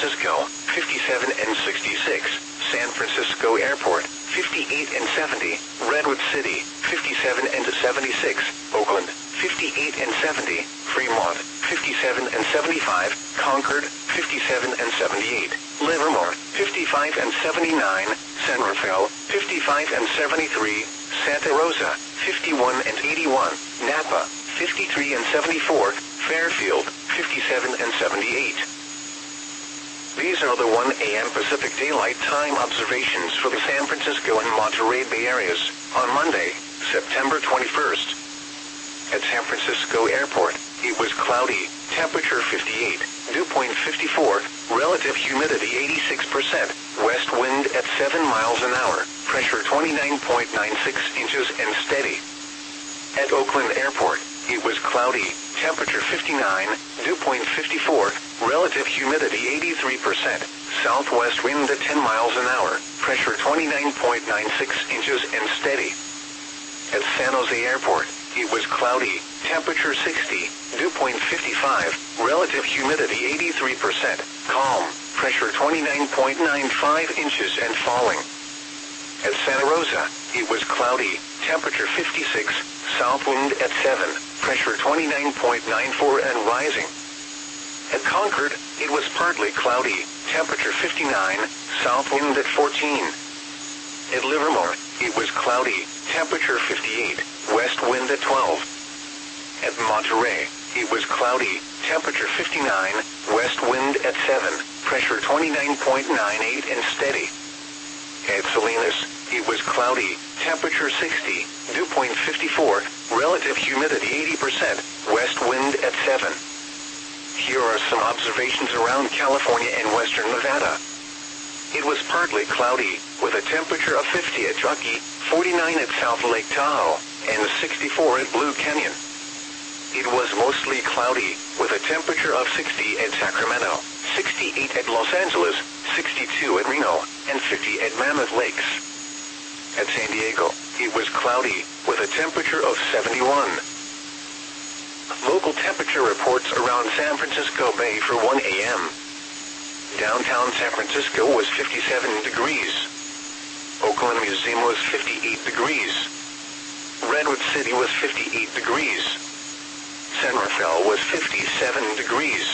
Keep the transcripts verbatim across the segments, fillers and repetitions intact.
Francisco, fifty-seven and sixty-six. San Francisco Airport, fifty-eight and seventy. Redwood City, fifty-seven and seventy-six. Oakland, fifty-eight and seventy. Fremont, fifty-seven and seventy-five. Concord, fifty-seven and seventy-eight. Livermore, fifty-five and seventy-nine. San Rafael, fifty-five and seventy-three. Santa Rosa, fifty-one and eighty-one. Napa, fifty-three and seventy-four. Fairfield, fifty-seven and seventy-eight. These are the one A M Pacific Daylight Time observations for the San Francisco and Monterey Bay areas on Monday, September twenty-first. At San Francisco Airport, it was cloudy, temperature fifty-eight, dew point fifty-four, relative humidity eighty-six percent, west wind at seven miles an hour, pressure twenty-nine point nine six inches and steady. At Oakland Airport, it was cloudy, temperature fifty-nine, dew point fifty-four, relative humidity eighty-three percent, southwest wind at ten miles an hour, pressure twenty-nine point nine six inches and steady. At San Jose Airport, it was cloudy, temperature sixty, dew point fifty-five, relative humidity eighty-three percent, calm, pressure twenty-nine point nine five inches and falling. At Santa Rosa, it was cloudy, temperature fifty-six, south wind at seven, pressure twenty-nine point nine four and rising. At Concord, it was partly cloudy, temperature fifty-nine, south wind at fourteen. At Livermore, it was cloudy, temperature fifty-eight, west wind at twelve. At Monterey, it was cloudy, temperature fifty-nine, west wind at seven, pressure twenty-nine point nine eight and steady. At Salinas, it was cloudy, temperature sixty, dew point fifty-four, relative humidity eighty percent, west wind at seven. Here are some observations around California and western Nevada. It was partly cloudy, with a temperature of fifty at Truckee, forty-nine at South Lake Tahoe, and sixty-four at Blue Canyon. It was mostly cloudy, with a temperature of sixty at Sacramento, sixty-eight at Los Angeles, sixty-two at Reno, and fifty at Mammoth Lakes. At San Diego, it was cloudy, with a temperature of seventy-one. Local temperature reports around San Francisco Bay for one A M Downtown San Francisco was fifty-seven degrees. Oakland Museum was fifty-eight degrees. Redwood City was fifty-eight degrees. San Rafael was fifty-seven degrees.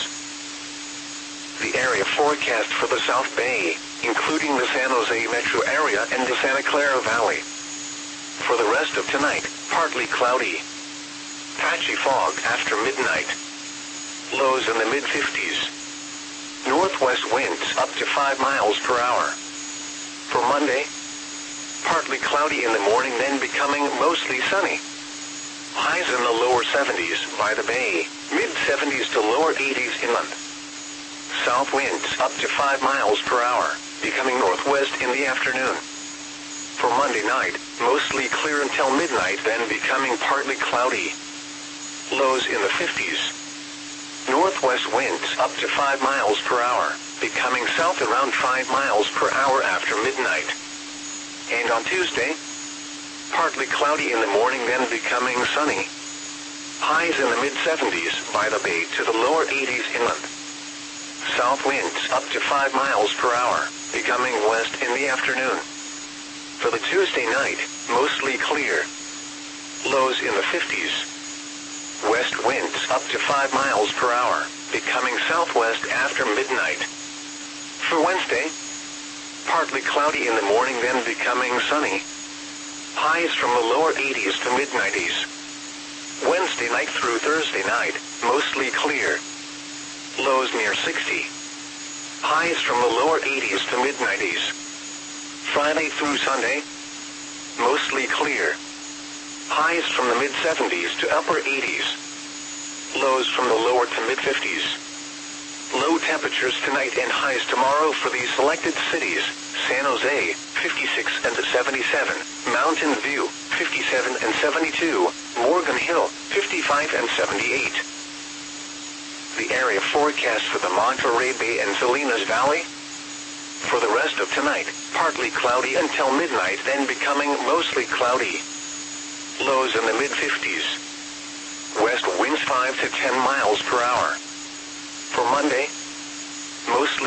The area forecast for the South Bay, including the San Jose metro area and the Santa Clara Valley. For the rest of tonight, partly cloudy. Patchy fog after midnight. Lows in the mid fifties. Northwest winds up to five miles per hour. For Monday, partly cloudy in the morning, then becoming mostly sunny. Highs in the lower seventies by the bay, mid seventies to lower eighties inland. South winds up to five miles per hour, becoming northwest in the afternoon. For Monday night, mostly clear until midnight, then becoming partly cloudy. Lows in the fifties. Northwest winds up to five miles per hour, becoming south around five miles per hour after midnight. And on Tuesday, partly cloudy in the morning, then becoming sunny. Highs in the mid seventies by the bay to the lower eighties inland. South winds up to five miles per hour, becoming west in the afternoon. For the Tuesday night, mostly clear. Lows in the fifties. West winds up to five miles per hour, becoming southwest after midnight. For Wednesday, partly cloudy in the morning, then becoming sunny. Highs from the lower eighties to mid nineties. Wednesday night through Thursday night, mostly clear. Lows near sixty. Highs from the lower eighties to mid nineties. Friday through Sunday, mostly clear. Highs from the mid seventies to upper eighties. Lows from the lower to mid fifties. Low temperatures tonight and highs tomorrow for these selected cities: San Jose, fifty-six and seventy-seven, Mountain View, fifty-seven and seventy-two, Morgan Hill, fifty-five and seventy-eight. The area forecast for the Monterey Bay and Salinas Valley. For the rest of tonight, partly cloudy until midnight, then becoming mostly cloudy. Lows in the mid fifties. West winds five to ten miles per hour. For Monday, mostly